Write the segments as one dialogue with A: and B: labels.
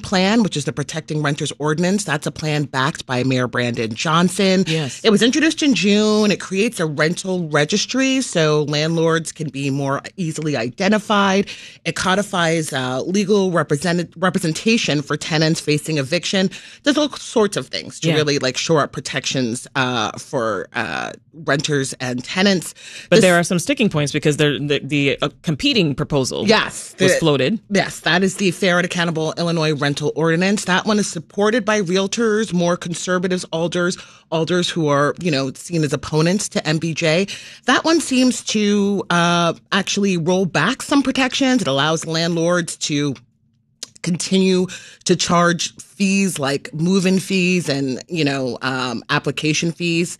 A: Plan, which is the Protecting Renters Ordinance. That's a plan backed by Mayor Brandon Johnson.
B: Yes.
A: It was introduced in June. It creates a rental registry so landlords can be more easily identified. It codifies legal representation for tenants facing eviction. There's all sorts of things to really shore up protections for renters and tenants.
B: But there are some sticking points because the competing proposal was floated.
A: Yes, that is the Fair and Accountable Illinois Rental Ordinance. That one is supported by realtors, more conservatives, alders who are, seen as opponents to MBJ. That one seems to actually roll back some protections. It allows landlords to continue to charge fees like move-in fees and, application fees.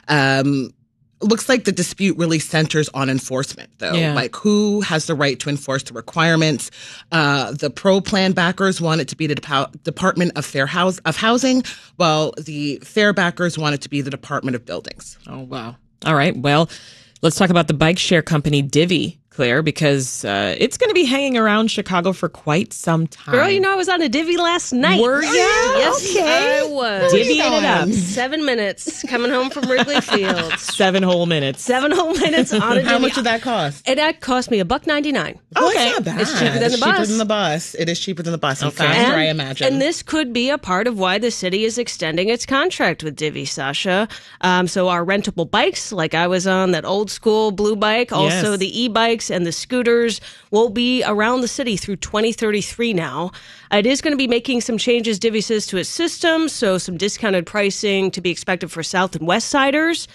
A: Looks like the dispute really centers on enforcement, though. Like, who has the right to enforce the requirements? The pro-plan backers want it to be the Department of Housing, while the fair backers want it to be the Department of Buildings.
B: Oh, wow. All right. Well, let's talk about the bike share company Divvy, Claire, because it's going to be hanging around Chicago for quite some time.
C: Girl, I was on a Divvy last night.
B: Were you?
C: Yes, I was.
B: Divvying it up.
C: 7 minutes coming home from Wrigley Field.
B: 7 whole minutes.
C: 7 whole minutes on a Divvy.
A: How much did that cost?
C: It cost me $1.99.
A: Oh, okay. It's not bad.
C: It's cheaper than the bus.
A: Cheaper than the bus. It is cheaper than the bus. And
B: Okay.
A: faster, I imagine.
C: And this could be a part of why the city is extending its contract with Divvy, Sasha. So our rentable bikes, like I was on, that old school blue bike, also the e-bikes and the scooters will be around the city through 2033 now. It is going to be making some changes, Divvy says, to its system, so some discounted pricing to be expected for South and West Siders.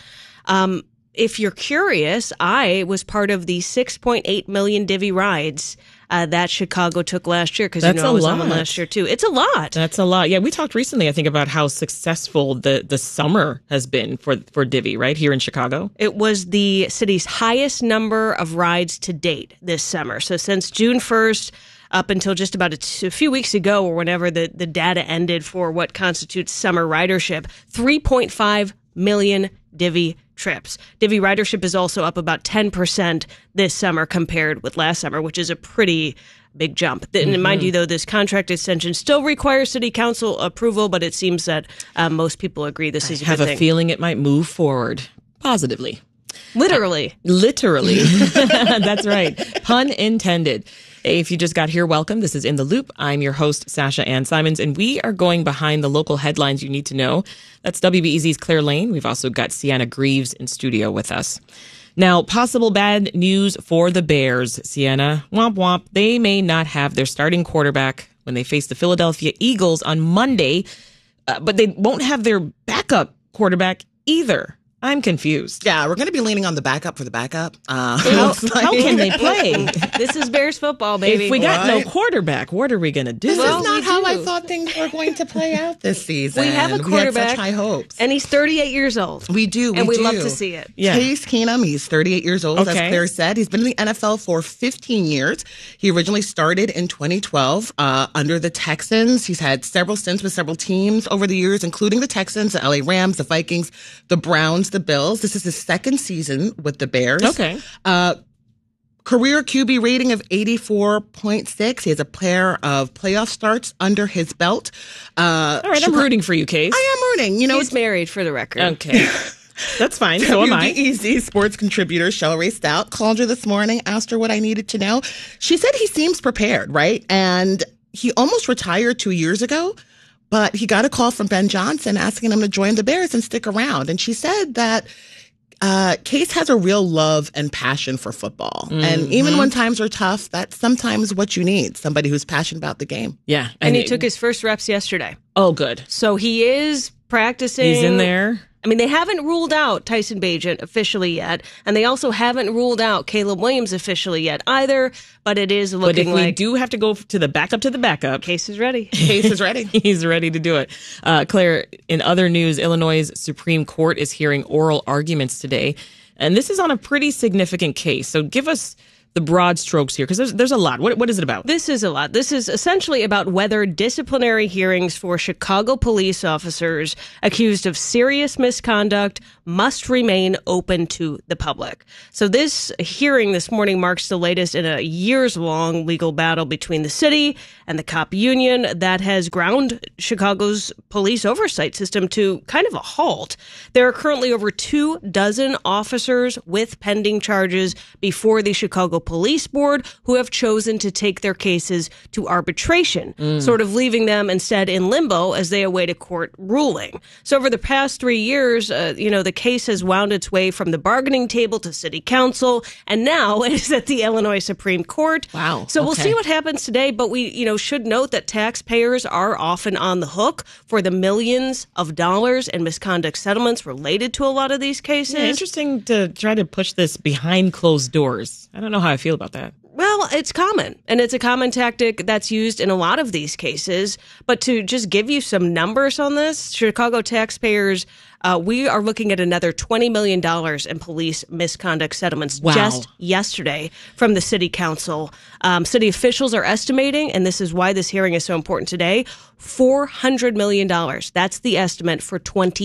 C: If you're curious, I was part of the 6.8 million Divvy rides that Chicago took last year, because I was on one last year too. It's a lot.
B: That's a lot. Yeah, we talked recently, I think, about how successful the summer has been for Divvy, right, here in Chicago.
C: It was the city's highest number of rides to date this summer. So since June 1st, up until just about a few weeks ago, or whenever the data ended for what constitutes summer ridership, 3.5 million Divvy trips. Divvy ridership is also up about 10% this summer compared with last summer, which is a pretty big jump. And mind you, though, this contract extension still requires city council approval, but it seems that most people agree this is a good thing.
B: I have a feeling it might move forward positively.
C: Literally.
B: Literally. That's right. Pun intended. If you just got here, welcome. This is In the Loop. I'm your host, Sasha Ann Simons, and we are going behind the local headlines you need to know. That's WBEZ's Claire Lane. We've also got Sienna Greaves in studio with us. Now, possible bad news for the Bears, Sienna. Womp womp. They may not have their starting quarterback when they face the Philadelphia Eagles on Monday, but they won't have their backup quarterback either. I'm confused.
A: Yeah, we're going to be leaning on the backup for the backup.
B: How can they play?
C: This is Bears football, baby.
B: If we got no quarterback, what are we going to do?
A: This is not how I thought things were going to play out this season.
C: We have a quarterback.
A: We had such high hopes.
C: And he's 38 years old.
A: We do.
C: And we love to see it.
B: Yeah.
A: Case Keenum, he's 38 years old, as Claire said. He's been in the NFL for 15 years. He originally started in 2012 under the Texans. He's had several stints with several teams over the years, including the Texans, the LA Rams, the Vikings, the Browns, the Bills. This is his second season with the Bears.
B: Okay.
A: Career QB rating of 84.6. He has a pair of playoff starts under his belt.
B: All right, I'm rooting for you, Case.
A: I am rooting.
C: He's married, for the record.
B: Okay. That's fine. So am I.
A: WBEZ sports contributor Shell Ray Stout called her this morning, asked her what I needed to know. She said he seems prepared, right? And he almost retired 2 years ago, but he got a call from Ben Johnson asking him to join the Bears and stick around. And she said that Case has a real love and passion for football. And even when times are tough, that's sometimes what you need, somebody who's passionate about the game.
B: Yeah.
C: And he took his first reps yesterday.
B: Oh, good.
C: So he is practicing.
B: He's in there.
C: I mean, they haven't ruled out Tyson Bagent officially yet, and they also haven't ruled out Caleb Williams officially yet either, but it is looking like...
B: But if we do have to go to the backup...
C: Case is ready.
A: Case is ready.
B: He's ready to do it. Claire, in other news, Illinois' Supreme Court is hearing oral arguments today, and this is on a pretty significant case. So give us the broad strokes here, because there's a lot. What is it about?
C: This is a lot. This is essentially about whether disciplinary hearings for Chicago police officers accused of serious misconduct, must remain open to the public. So this hearing this morning marks the latest in a years-long legal battle between the city and the cop union that has ground Chicago's police oversight system to kind of a halt. There are currently over 24 officers with pending charges before the Chicago Police Board who have chosen to take their cases to arbitration, sort of leaving them instead in limbo as they await a court ruling. So over the past 3 years, the case has wound its way from the bargaining table to city council, and now it is at the Illinois Supreme Court.
B: Wow.
C: So we'll see what happens today, but we, should note that taxpayers are often on the hook for the millions of dollars in misconduct settlements related to a lot of these cases.
B: Yeah, interesting to try to push this behind closed doors. I don't know how I feel about that.
C: Well, it's common, and it's a common tactic that's used in a lot of these cases. But to just give you some numbers on this, Chicago taxpayers, we are looking at another $20 million in police misconduct settlements just yesterday from the city council. City officials are estimating, and this is why this hearing is so important today, $400 million. That's the estimate for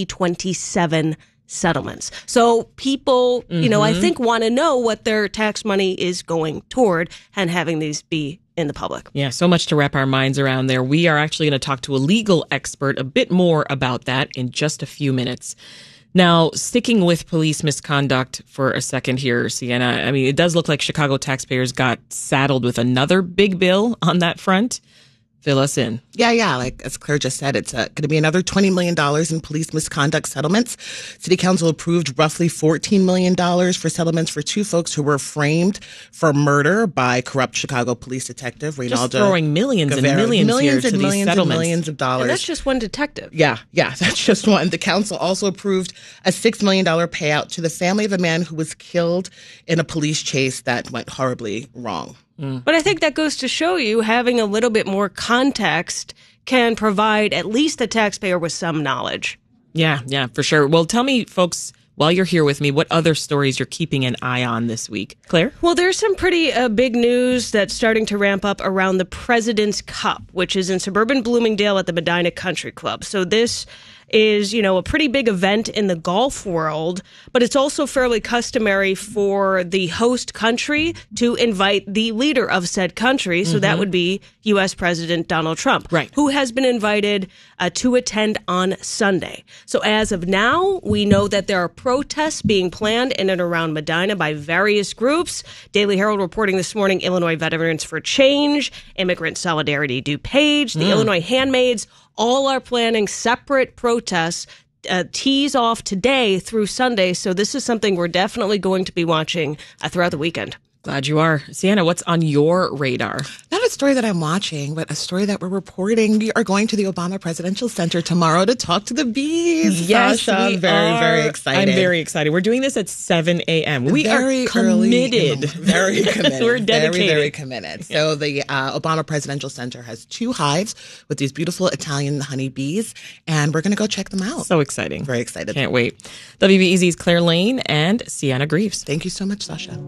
C: 2027 settlements. So people, I think want to know what their tax money is going toward and having these be in the public.
B: Yeah, so much to wrap our minds around there. We are actually going to talk to a legal expert a bit more about that in just a few minutes. Now, sticking with police misconduct for a second here, Sienna, I mean, it does look like Chicago taxpayers got saddled with another big bill on that front. Fill us in.
A: Yeah. Like as Claire just said, it's going to be another $20 million in police misconduct settlements. City Council approved roughly $14 million for settlements for 2 folks who were framed for murder by corrupt Chicago police detective Reynaldo.
B: Just throwing millions and millions here to these settlements.
A: And millions of dollars.
C: And that's just one detective.
A: Yeah, that's just one. The council also approved a $6 million payout to the family of a man who was killed in a police chase that went horribly wrong.
C: But I think that goes to show you having a little bit more context can provide at least the taxpayer with some knowledge.
B: Yeah, for sure. Well, tell me, folks, while you're here with me, what other stories you're keeping an eye on this week? Claire?
C: Well, there's some pretty big news that's starting to ramp up around the President's Cup, which is in suburban Bloomingdale at the Medina Country Club. So this is, a pretty big event in the golf world, but it's also fairly customary for the host country to invite the leader of said country. So that would be U.S. President Donald Trump,
B: right,
C: who has been invited to attend on Sunday. So as of now, we know that there are protests being planned in and around Medina by various groups. Daily Herald reporting this morning, Illinois Veterans for Change, Immigrant Solidarity DuPage, the Illinois Handmaids, all are planning separate protests, tease off today through Sunday. So this is something we're definitely going to be watching throughout the weekend.
B: Glad you are. Sienna, what's on your radar?
A: Not a story that I'm watching, but a story that we're reporting. We are going to the Obama Presidential Center tomorrow to talk to the bees.
B: Yes,
A: Sasha,
B: we
A: very,
B: are.
A: very excited.
B: I'm very excited. We're doing this at 7 a.m. We
A: very
B: are committed.
A: Very committed.
B: We're dedicated.
A: Very, very committed. So the Obama Presidential Center has 2 hives with these beautiful Italian honeybees, and we're going to go check them out.
B: So exciting.
A: Very excited.
B: Can't wait. WBEZ's Claire Lane and Sienna Greaves.
A: Thank you so much, Sasha.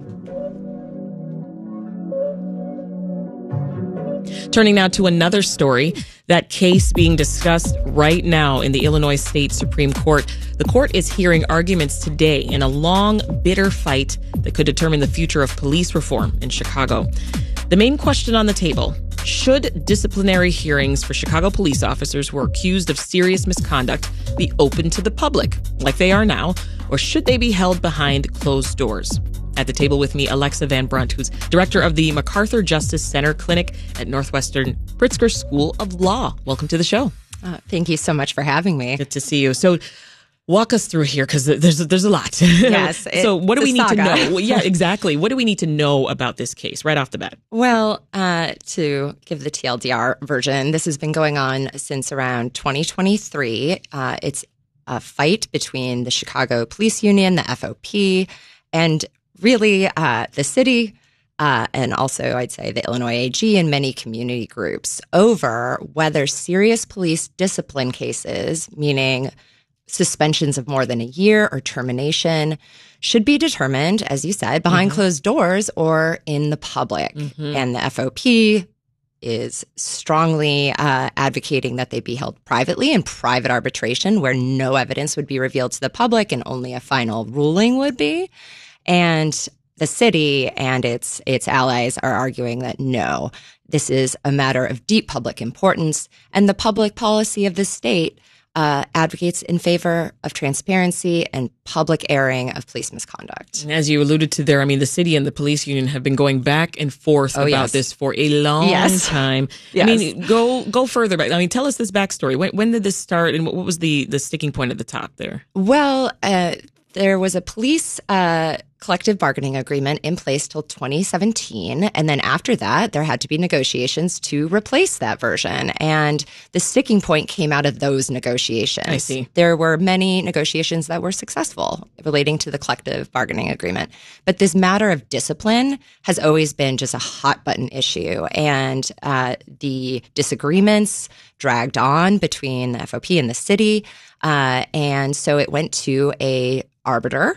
B: Turning now to another story, that case being discussed right now in the Illinois State Supreme Court. The court is hearing arguments today in a long, bitter fight that could determine the future of police reform in Chicago. The main question on the table: should disciplinary hearings for Chicago police officers who are accused of serious misconduct be open to the public, like they are now, or should they be held behind closed doors? At the table with me, Alexa Van Brunt, who's director of the MacArthur Justice Center Clinic at Northwestern Pritzker School of Law. Welcome to the show.
D: Thank you so much for having me.
B: Good to see you. So walk us through here, because there's a lot.
D: Yes.
B: So what do we need
D: saga.
B: to know? Well, yeah, exactly. What do we need to know about this case right off the bat?
D: Well, to give the TLDR version, this has been going on since around 2023. It's a fight between the Chicago Police Union, the FOP, and really the city, and also I'd say the Illinois AG and many community groups over whether serious police discipline cases, meaning suspensions of more than a year or termination, should be determined, as you said, behind closed doors or in the public. And the FOP is strongly advocating that they be held privately in private arbitration where no evidence would be revealed to the public and only a final ruling would be. And the city and its allies are arguing that no, this is a matter of deep public importance, and the public policy of the state advocates in favor of transparency and public airing of police misconduct.
B: And as you alluded to there, I mean, the city and the police union have been going back and forth about this for a long time.
D: Yes.
B: I mean, go further back. I mean, tell us this backstory. When did this start, and what was the sticking point at the top there?
D: Well, there was a police collective bargaining agreement in place till 2017. And then after that, there had to be negotiations to replace that version. And the sticking point came out of those negotiations.
B: I see.
D: There were many negotiations that were successful relating to the collective bargaining agreement. But this matter of discipline has always been just a hot button issue. And the disagreements dragged on between the FOP and the city. And so it went to a arbiter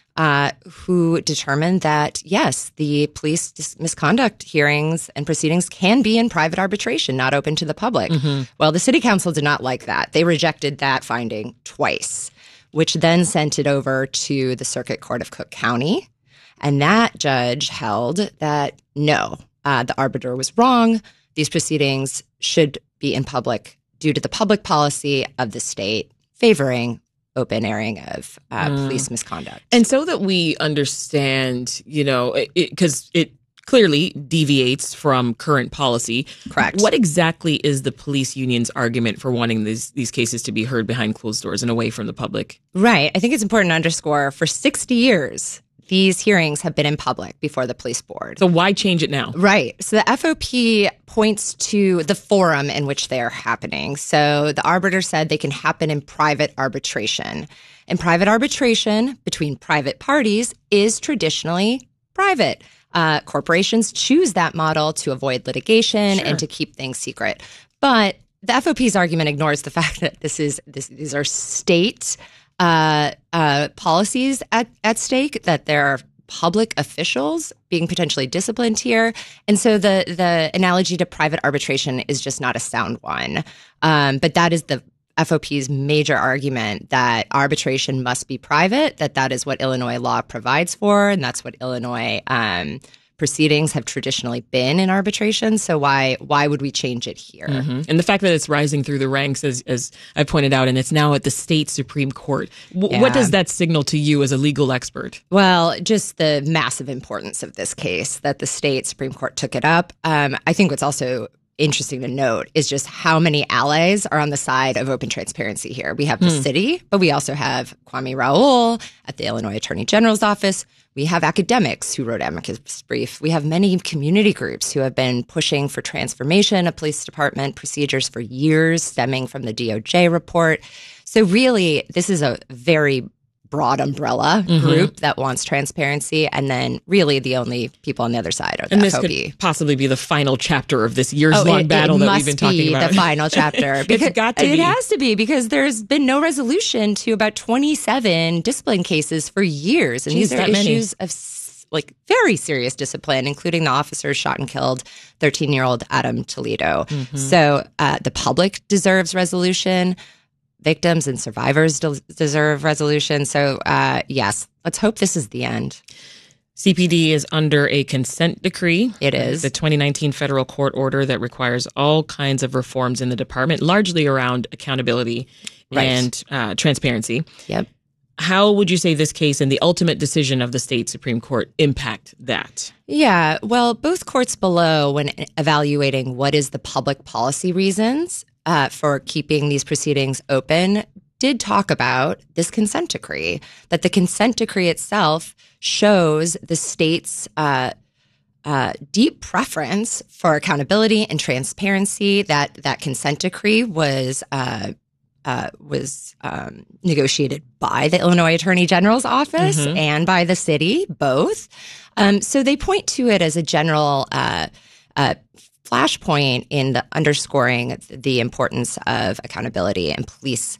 D: who determined that, yes, the police misconduct hearings and proceedings can be in private arbitration, not open to the public. Mm-hmm. Well, the city council did not like that. They rejected that finding twice, which then sent it over to the Circuit Court of Cook County. And that judge held that, no, the arbiter was wrong. These proceedings should be in public due to the public policy of the state favoring open airing of police misconduct.
B: And so that we understand, because it clearly deviates from current policy.
D: Correct.
B: What exactly is the police union's argument for wanting these cases to be heard behind closed doors and away from the public?
D: Right. I think it's important to underscore for 60 years, these hearings have been in public before the police board.
B: So why change it now?
D: Right. So the FOP points to the forum in which they are happening. So the arbiter said they can happen in private arbitration. And private arbitration between private parties is traditionally private. Corporations choose that model to avoid litigation and to keep things secret. But the FOP's argument ignores the fact that these are state policies at stake, that there are public officials being potentially disciplined here. And so the analogy to private arbitration is just not a sound one. But that is the FOP's major argument, that arbitration must be private, that is what Illinois law provides for, and that's what Illinois proceedings have traditionally been in arbitration. So why would we change it here?
B: Mm-hmm. And the fact that it's rising through the ranks, as I pointed out, and it's now at the state Supreme Court. What does that signal to you as a legal expert?
D: Well, just the massive importance of this case, that the state Supreme Court took it up. I think what's also interesting to note is just how many allies are on the side of open transparency here. We have the city, but we also have Kwame Raoul at the Illinois Attorney General's office. We have academics who wrote amicus brief. We have many community groups who have been pushing for transformation of police department procedures for years, stemming from the DOJ report. So really, this is a very broad umbrella group that wants transparency, and then really the only people on the other side are the
B: and this
D: FOP.
B: Could possibly be the final chapter of this years-long battle that we've been talking about.
D: The final chapter. Because
B: it
D: has to be, because there's been no resolution to about 27 discipline cases for years, and these are issues of very serious discipline, including the officers shot and killed 13-year-old Adam Toledo. So the public deserves resolution. Victims and survivors deserve resolution. So, yes, let's hope this is the end.
B: CPD is under a consent decree.
D: It is.
B: The 2019 federal court order that requires all kinds of reforms in the department, largely around accountability and transparency.
D: Yep.
B: How would you say this case and the ultimate decision of the state Supreme Court impact that?
D: Yeah, well, both courts below, when evaluating what is the public policy reasons for keeping these proceedings open, did talk about this consent decree, that the consent decree itself shows the state's deep preference for accountability and transparency, that consent decree was negotiated by the Illinois Attorney General's office and by the city, both. So they point to it as a general flashpoint in the underscoring the importance of accountability and police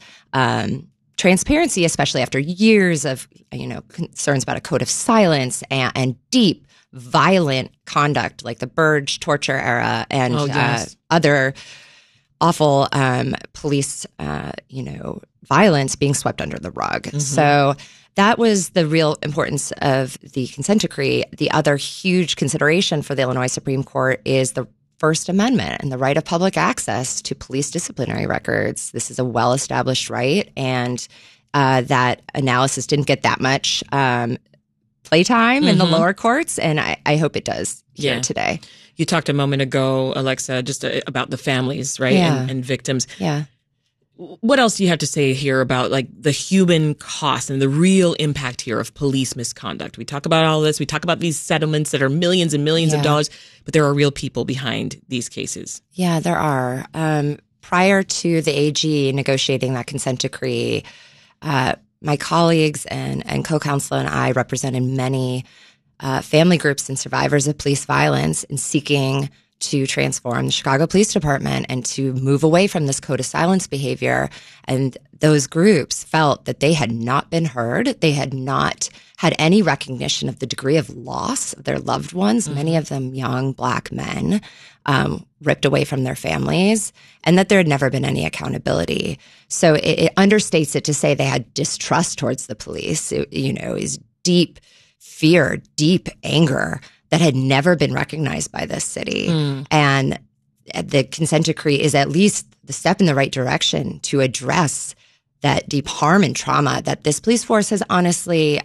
D: transparency, especially after years of concerns about a code of silence and deep violent conduct like the Burge torture era and other awful police, violence being swept under the rug. Mm-hmm. So that was the real importance of the consent decree. The other huge consideration for the Illinois Supreme Court is the First Amendment and the right of public access to police disciplinary records. This is a well-established right, and that analysis didn't get that much playtime in the lower courts, and I hope it does here today.
B: You talked a moment ago, Alexa, just about the families, right, and victims.
D: Yeah.
B: What else do you have to say here about like the human cost and the real impact here of police misconduct? We talk about all this. We talk about these settlements that are millions and millions of dollars, but there are real people behind these cases.
D: Yeah, there are. Prior to the AG negotiating that consent decree, my colleagues and co-counsel and I represented many family groups and survivors of police violence in seeking to transform the Chicago Police Department and to move away from this code of silence behavior. And those groups felt that they had not been heard. They had not had any recognition of the degree of loss of their loved ones, many of them young Black men, ripped away from their families, and that there had never been any accountability. So it understates it to say they had distrust towards the police. Is deep fear, deep anger that had never been recognized by this city. And the consent decree is at least the step in the right direction to address that deep harm and trauma that this police force has honestly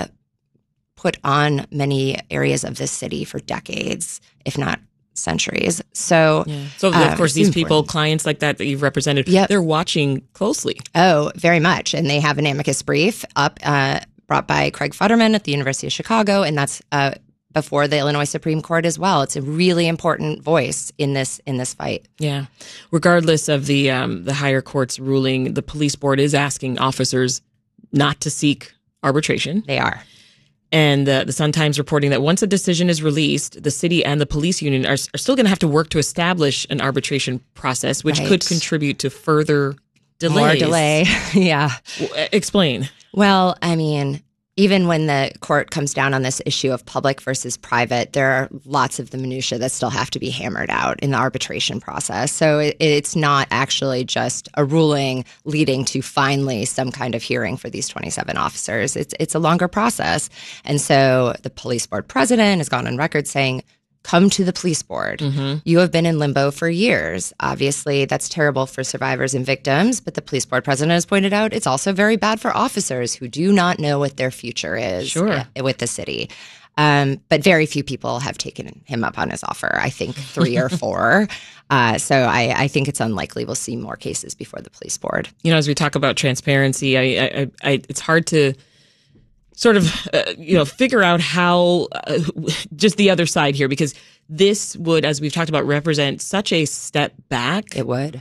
D: put on many areas of this city for decades, if not centuries. So,
B: of course, these people, clients like that you've represented, they're watching closely.
D: Oh, very much. And they have an amicus brief up brought by Craig Futterman at the University of Chicago, and that's before the Illinois Supreme Court as well. It's a really important voice in this fight.
B: Yeah. Regardless of the higher court's ruling, the police board is asking officers not to seek arbitration.
D: They are.
B: And the Sun-Times reporting that once a decision is released, the city and the police union are still going to have to work to establish an arbitration process, which could contribute to further delays.
D: More delay. Yeah.
B: Explain.
D: Well, I mean, even when the court comes down on this issue of public versus private, there are lots of the minutiae that still have to be hammered out in the arbitration process. So it's not actually just a ruling leading to finally some kind of hearing for these 27 officers. It's a longer process. And so the police board president has gone on record saying, come to the police board. You have been in limbo for years. Obviously, that's terrible for survivors and victims, but the police board president has pointed out it's also very bad for officers who do not know what their future is with the city. But very few people have taken him up on his offer, I think 3 or 4. So I think it's unlikely we'll see more cases before the police board.
B: As we talk about transparency, it's hard to sort of, figure out how, just the other side here, because this would, as we've talked about, represent such a step back.
D: It would.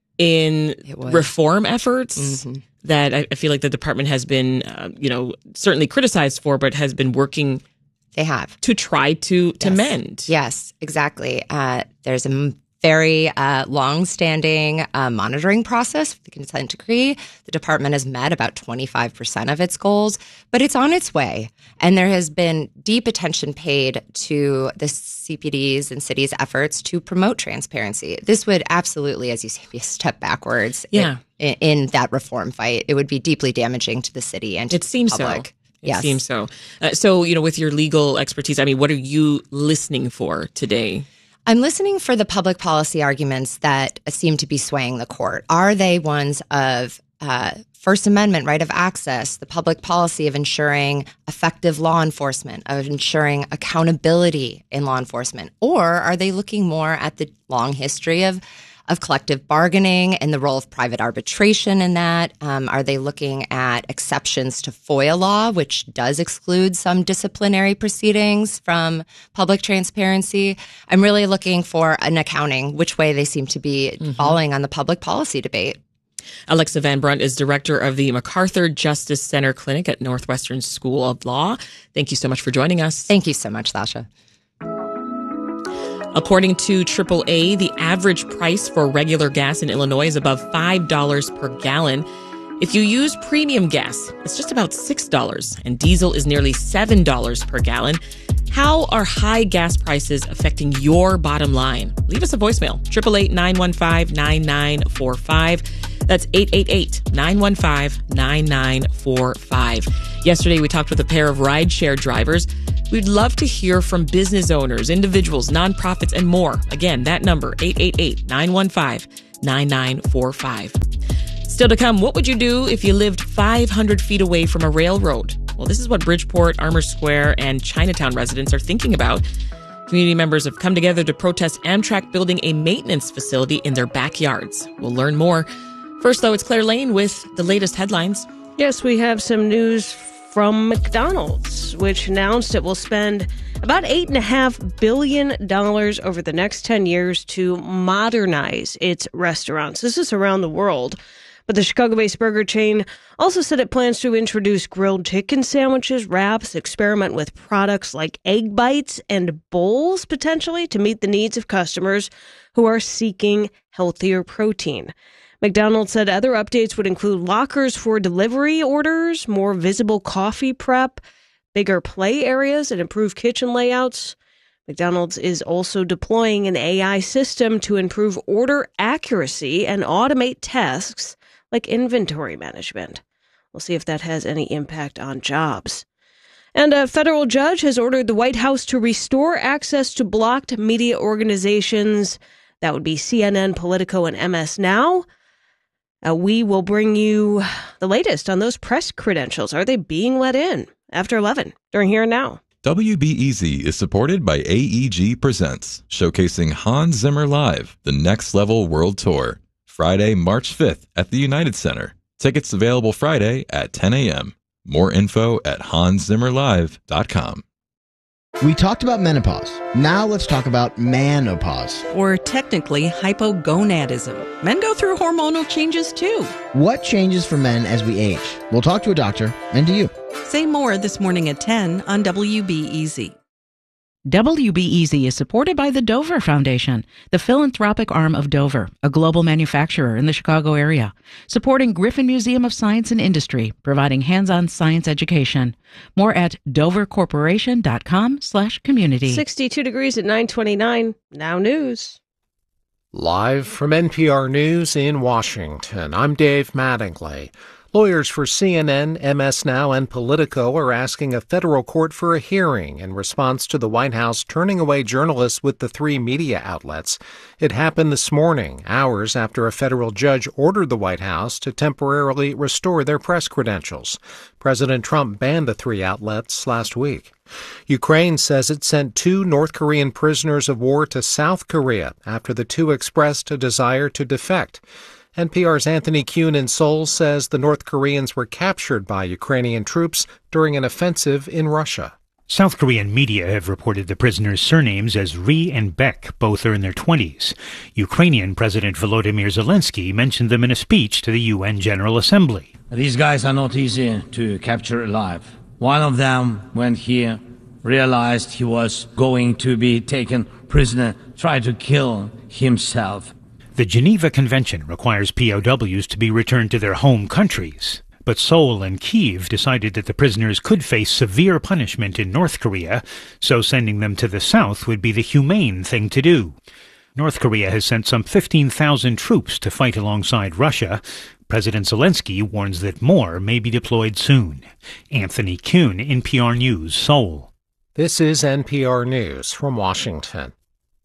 B: In reform efforts that I feel like the department has been, certainly criticized for, but has been working.
D: They have.
B: To try to mend.
D: Yes, exactly. There's a very long-standing monitoring process for the consent decree. The department has met about 25% of its goals, but it's on its way. And there has been deep attention paid to the CPD's and city's efforts to promote transparency. This would absolutely, as you say, be a step backwards in that reform fight. It would be deeply damaging to the city and to the public.
B: It seems so. So, with your legal expertise, what are you listening for today?
D: I'm listening for the public policy arguments that seem to be swaying the court. Are they ones of First Amendment right of access, the public policy of ensuring effective law enforcement, of ensuring accountability in law enforcement? Or are they looking more at the long history of collective bargaining and the role of private arbitration in that? Are they looking at exceptions to FOIA law, which does exclude some disciplinary proceedings from public transparency? I'm really looking for an accounting, which way they seem to be falling on the public policy debate.
B: Alexa Van Brunt is director of the MacArthur Justice Center Clinic at Northwestern School of Law. Thank you so much for joining us.
D: Thank you so much, Sasha.
B: According to AAA, the average price for regular gas in Illinois is above $5 per gallon. If you use premium gas, it's just about $6, and diesel is nearly $7 per gallon. How are high gas prices affecting your bottom line? Leave us a voicemail, 888-915-9945. That's 888-915-9945. Yesterday, we talked with a pair of rideshare drivers. We'd love to hear from business owners, individuals, nonprofits, and more. Again, that number, 888-915-9945. Still to come, what would you do if you lived 500 feet away from a railroad? Well, this is what Bridgeport, Armour Square, and Chinatown residents are thinking about. Community members have come together to protest Amtrak building a maintenance facility in their backyards. We'll learn more. First, though, it's Claire Lane with the latest headlines.
C: Yes, we have some news from McDonald's, which announced it will spend about $8.5 billion over the next 10 years to modernize its restaurants. This is around the world. But the Chicago-based burger chain also said it plans to introduce grilled chicken sandwiches, wraps, experiment with products like egg bites and bowls, potentially, to meet the needs of customers who are seeking healthier protein. McDonald's said other updates would include lockers for delivery orders, more visible coffee prep, bigger play areas, and improved kitchen layouts. McDonald's is also deploying an AI system to improve order accuracy and automate tasks like inventory management. We'll see if that has any impact on jobs. And a federal judge has ordered the White House to restore access to blocked media organizations. That would be CNN, Politico, and MS Now. We will bring you the latest on those press credentials. Are they being let in? After 11, during Here and Now.
E: WBEZ is supported by AEG Presents, showcasing Hans Zimmer Live, the Next Level World Tour. Friday, March 5th at the United Center. Tickets available Friday at 10 a.m. More info at hanszimmerlive.com.
F: We talked about menopause. Now let's talk about manopause.
G: Or technically hypogonadism. Men go through hormonal changes too.
F: What changes for men as we age? We'll talk to a doctor and to you.
G: Say more this morning at 10 on WBEZ.
H: WBEZ is supported by the Dover Foundation, the philanthropic arm of Dover, a global manufacturer in the Chicago area, supporting Griffin Museum of Science and Industry, providing hands-on science education. More at dovercorporation.com/community.
C: 62 degrees at 9:29. Now news.
I: Live from NPR News in Washington, I'm Dave Mattingly. Lawyers for CNN, MS Now, and Politico are asking a federal court for a hearing in response to the White House turning away journalists with the three media outlets. It happened this morning, hours after a federal judge ordered the White House to temporarily restore their press credentials. President Trump banned the three outlets last week. Ukraine says it sent 2 North Korean prisoners of war to South Korea after the two expressed a desire to defect. NPR's Anthony Kuhn in Seoul says the North Koreans were captured by Ukrainian troops during an offensive in Russia.
J: South Korean media have reported the prisoners' surnames as Ri and Beck. Both are in their 20s. Ukrainian President Volodymyr Zelensky mentioned them in a speech to the UN General Assembly.
K: These guys are not easy to capture alive. One of them, when he realized he was going to be taken prisoner, tried to kill himself.
J: The Geneva Convention requires POWs to be returned to their home countries. But Seoul and Kyiv decided that the prisoners could face severe punishment in North Korea, so sending them to the south would be the humane thing to do. North Korea has sent some 15,000 troops to fight alongside Russia. President Zelensky warns that more may be deployed soon. Anthony Kuhn, NPR News, Seoul.
I: This is NPR News from Washington.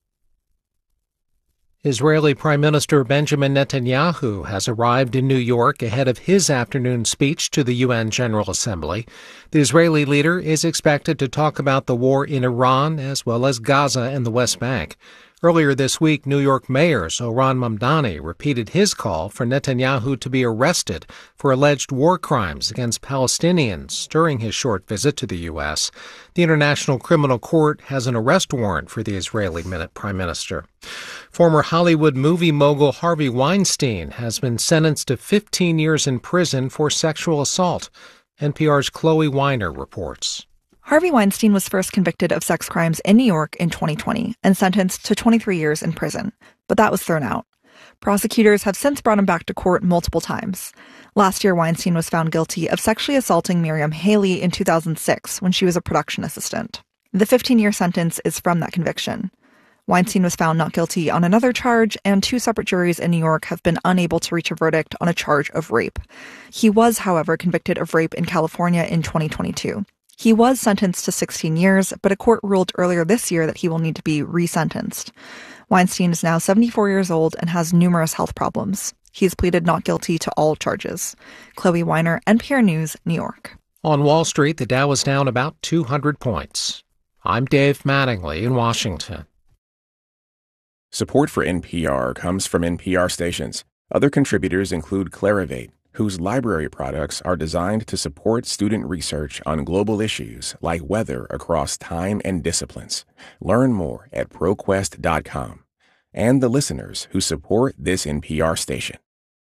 I: Israeli Prime Minister Benjamin Netanyahu has arrived in New York ahead of his afternoon speech to the UN General Assembly. The Israeli leader is expected to talk about the war in Iran as well as Gaza and the West Bank. Earlier this week, New York Mayor Zohran Mamdani repeated his call for Netanyahu to be arrested for alleged war crimes against Palestinians during his short visit to the U.S. The International Criminal Court has an arrest warrant for the Israeli Prime Minister. Former Hollywood movie mogul Harvey Weinstein has been sentenced to 15 years in prison for sexual assault. NPR's Chloe Weiner reports.
L: Harvey Weinstein was first convicted of sex crimes in New York in 2020 and sentenced to 23 years in prison, but that was thrown out. Prosecutors have since brought him back to court multiple times. Last year, Weinstein was found guilty of sexually assaulting Miriam Haley in 2006 when she was a production assistant. The 15-year sentence is from that conviction. Weinstein was found not guilty on another charge, and 2 separate juries in New York have been unable to reach a verdict on a charge of rape. He was, however, convicted of rape in California in 2022. He was sentenced to 16 years, but a court ruled earlier this year that he will need to be resentenced. Weinstein is now 74 years old and has numerous health problems. He has pleaded not guilty to all charges. Chloe Weiner, NPR News, New York.
I: On Wall Street, the Dow is down about 200 points. I'm Dave Mattingly in Washington.
M: Support for NPR comes from NPR stations. Other contributors include Clarivate, whose library products are designed to support student research on global issues like weather across time and disciplines. Learn more at ProQuest.com. And the listeners who support this NPR station.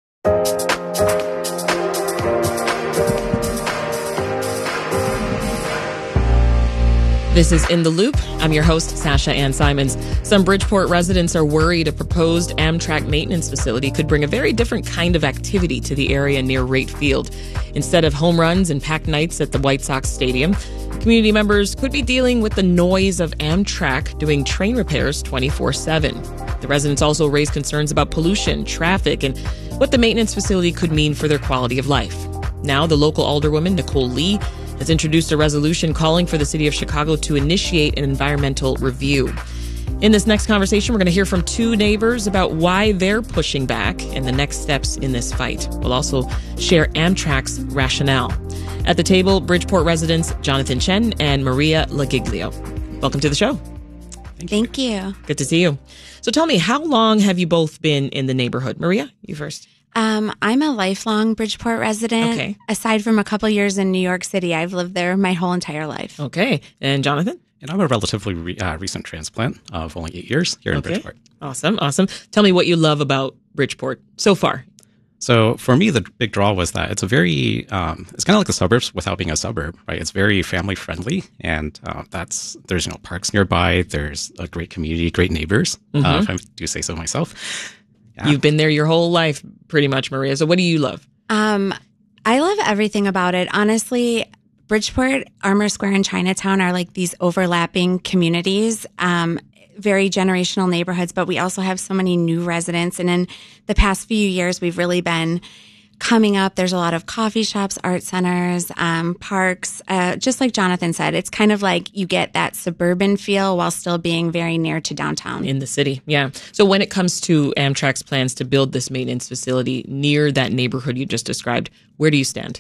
B: This is In the Loop. I'm your host, Sasha Ann Simons. Some Bridgeport residents are worried a proposed Amtrak maintenance facility could bring a very different kind of activity to the area near Wright Field. Instead of home runs and packed nights at the White Sox Stadium, community members could be dealing with the noise of Amtrak doing train repairs 24/7. The residents also raised concerns about pollution, traffic, and what the maintenance facility could mean for their quality of life. Now, the local alderwoman, Nicole Lee, has introduced a resolution calling for the city of Chicago to initiate an environmental review. In this next conversation, we're going to hear from 2 neighbors about why they're pushing back and the next steps in this fight. We'll also share Amtrak's rationale. At the table, Bridgeport residents Jonathan Chen and Maria Lagiglio. Welcome to the show.
N: Thank you.
B: Good to see you. So tell me, how long have you both been in the neighborhood? Maria, you first.
N: I'm a lifelong Bridgeport resident.
B: Okay.
N: Aside from a couple years in New York City, I've lived there my whole entire life.
B: Okay. And Jonathan?
O: And I'm a relatively recent transplant of only 8 years here in Bridgeport.
B: Awesome. Tell me what you love about Bridgeport so far.
O: So for me, the big draw was that it's a very, it's kind of like the suburbs without being a suburb, right? It's very family friendly, and there's parks nearby. There's a great community, great neighbors, if I do say so myself. Yeah.
B: You've been there your whole life, pretty much, Maria. So what do you love?
N: I love everything about it. Honestly, Bridgeport, Armour Square, and Chinatown are like these overlapping communities, very generational neighborhoods, but we also have so many new residents. And in the past few years, we've really been coming up. There's a lot of coffee shops, art centers, parks. Just like Jonathan said, it's kind of like you get that suburban feel while still being very near to downtown.
B: In the city, yeah. So when it comes to Amtrak's plans to build this maintenance facility near that neighborhood you just described, where do you stand?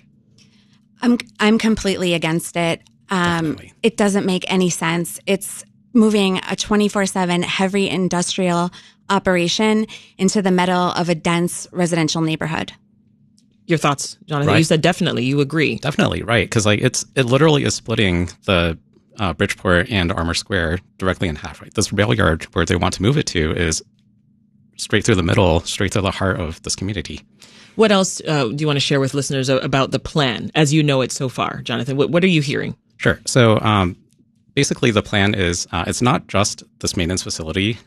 N: I'm completely against it. It doesn't make any sense. It's moving a 24/7 heavy industrial operation into the middle of a dense residential neighborhood.
B: Your thoughts, Jonathan?
O: Right.
B: You said definitely. You agree?
O: Definitely, right? Because it literally is splitting the Bridgeport and Armour Square directly in half. Right, this rail yard where they want to move it to is straight through the middle, straight through the heart of this community.
B: What else do you want to share with listeners about the plan as you know it so far, Jonathan? What are you hearing?
O: Sure. So basically, the plan is it's not just this maintenance facility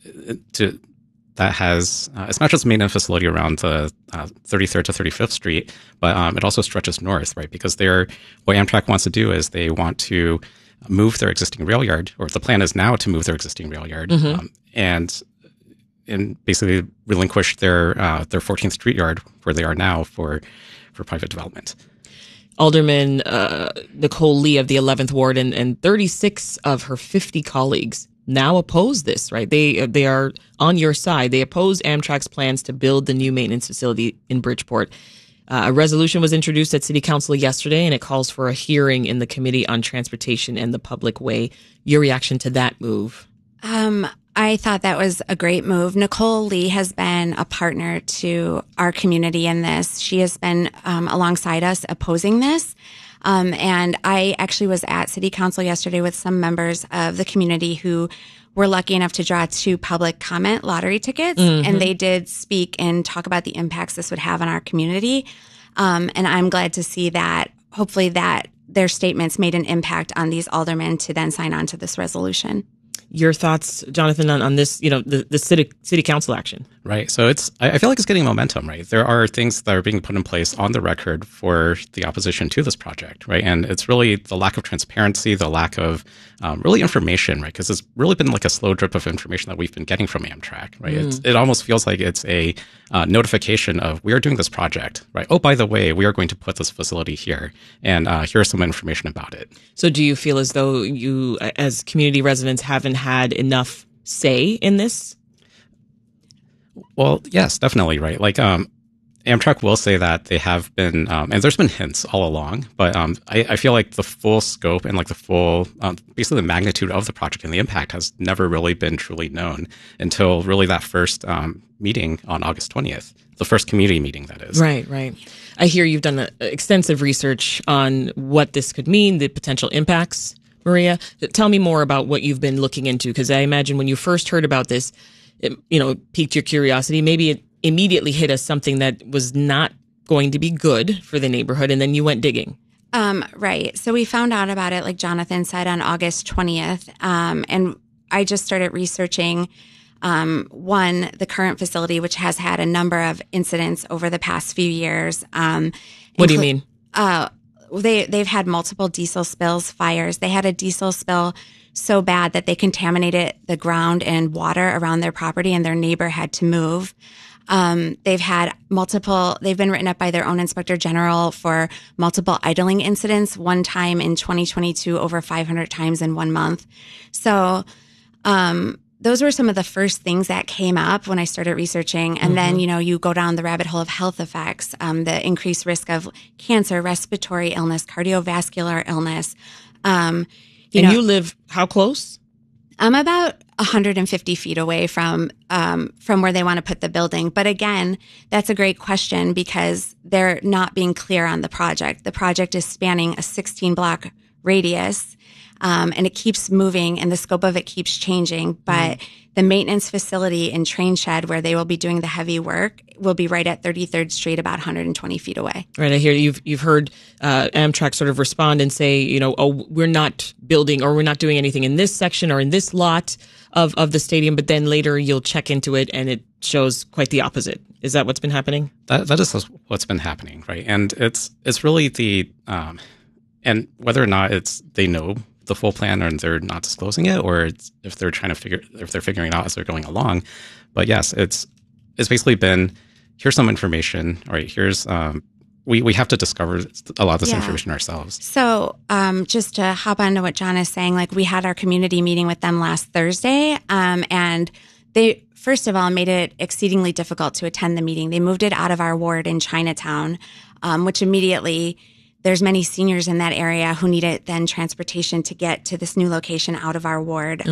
O: it's not just a maintenance facility around the 33rd to 35th Street, but it also stretches north, right? Because what Amtrak wants to do is they want to move their existing rail yard, or the plan is now to move their existing rail yard, and basically relinquish their 14th Street yard where they are now for private development.
B: Alderman Nicole Lee of the 11th Ward and 36 of her 50 colleagues now oppose this, right? They are on your side. They oppose Amtrak's plans to build the new maintenance facility in Bridgeport. A resolution was introduced at City Council yesterday, and it calls for a hearing in the Committee on Transportation and the Public Way. Your reaction to that move?
N: I thought that was a great move. Nicole Lee has been a partner to our community in this. She has been alongside us opposing this. And I actually was at City Council yesterday with some members of the community who were lucky enough to draw 2 public comment lottery tickets. And they did speak and talk about the impacts this would have on our community. And I'm glad to see that, hopefully, that their statements made an impact on these aldermen to then sign on to this resolution.
B: Your thoughts, Jonathan, on this, the city council action?
O: Right. So I feel like it's getting momentum, right? There are things that are being put in place on the record for the opposition to this project, right? And it's really the lack of transparency, the lack of really information, right? Because it's really been like a slow drip of information that we've been getting from Amtrak, right? It almost feels like it's a notification of, we are doing this project, right? Oh, by the way, we are going to put this facility here, and here's some information about it.
B: So do you feel as though you, as community residents, haven't had enough say in this?
O: Well, yes, definitely, right? Like, Amtrak will say that they have been, and there's been hints all along, but I feel like the full scope and like the full, basically the magnitude of the project and the impact has never really been truly known until really that first meeting on August 20th, the first community meeting, that is.
B: Right. I hear you've done extensive research on what this could mean, the potential impacts. Maria, tell me more about what you've been looking into, because I imagine when you first heard about this, it piqued your curiosity. Maybe it immediately hit us something that was not going to be good for the neighborhood, and then you went digging.
N: Right. So we found out about it, like Jonathan said, on August 20th, and I just started researching, the current facility, which has had a number of incidents over the past few years.
B: What do you mean?
N: They've had multiple diesel spills, fires. They had a diesel spill so bad that they contaminated the ground and water around their property, and their neighbor had to move. They've been written up by their own inspector general for multiple idling incidents, one time in 2022, over 500 times in 1 month. So, those were some of the first things that came up when I started researching. And then, you go down the rabbit hole of health effects, the increased risk of cancer, respiratory illness, cardiovascular illness.
B: You live how close?
N: I'm about 150 feet away from where they want to put the building. But again, that's a great question because they're not being clear on the project. The project is spanning a 16-block radius. And it keeps moving and the scope of it keeps changing. But the maintenance facility and train shed where they will be doing the heavy work will be right at 33rd Street, about 120 feet away.
B: Right. I hear you've heard Amtrak sort of respond and say, we're not building or we're not doing anything in this section or in this lot of the stadium. But then later you'll check into it and it shows quite the opposite. Is that what's been happening?
O: That is what's been happening. Right. And it's really the and whether or not they know the full plan and they're not disclosing it, or if they're figuring it out as they're going along. But yes, it's basically been, here's some information. All right, here's we have to discover a lot of this information ourselves.
N: So just to hop on to what John is saying, like we had our community meeting with them last Thursday, and they first of all made it exceedingly difficult to attend the meeting. They moved it out of our ward in Chinatown, which immediately, there's many seniors in that area who needed then transportation to get to this new location out of our ward.